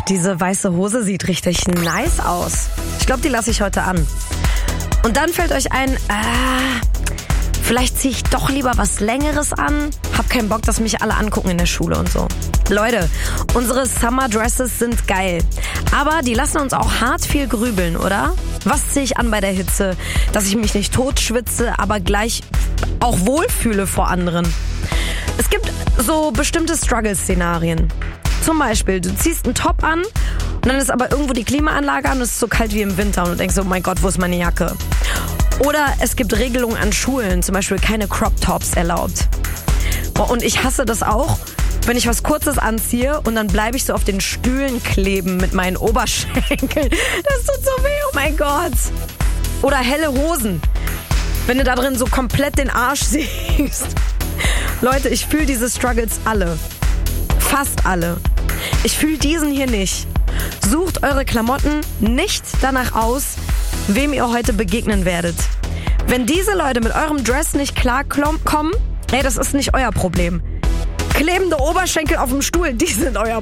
diese weiße Hose sieht richtig nice aus. Ich glaube, die lasse ich heute an. Und dann fällt euch ein, vielleicht ziehe ich doch lieber was Längeres an. Hab keinen Bock, dass mich alle angucken in der Schule und so. Leute, unsere Summer Dresses sind geil. Aber die lassen uns auch hart viel grübeln, oder? Was ziehe ich an bei der Hitze? Dass ich mich nicht totschwitze, aber gleich auch wohlfühle vor anderen. Es gibt so bestimmte Struggle-Szenarien. Zum Beispiel, du ziehst einen Top an und dann ist aber irgendwo die Klimaanlage an und es ist so kalt wie im Winter und du denkst so, oh mein Gott, wo ist meine Jacke? Oder es gibt Regelungen an Schulen, zum Beispiel keine Crop-Tops erlaubt. Boah, und ich hasse das auch, wenn ich was Kurzes anziehe und dann bleibe ich so auf den Stühlen kleben mit meinen Oberschenkeln. Das tut so weh, oh mein Gott. Oder helle Hosen, wenn du da drin so komplett den Arsch siehst. Leute, ich fühle diese Struggles alle. Fast alle. Ich fühle diesen hier nicht. Sucht eure Klamotten nicht danach aus, wem ihr heute begegnen werdet. Wenn diese Leute mit eurem Dress nicht klarkommen, das ist nicht euer Problem. Klebende Oberschenkel auf dem Stuhl, die sind euer